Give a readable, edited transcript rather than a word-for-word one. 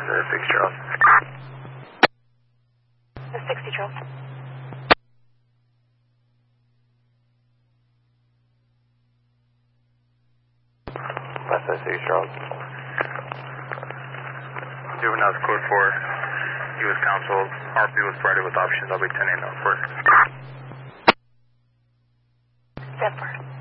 the 6 Charles. The 60 Charles. West side 6 Charles. Juvenile's code 4. U.S. Counsel. RP was provided with options. I'll be 10-8 now for. Zephyr.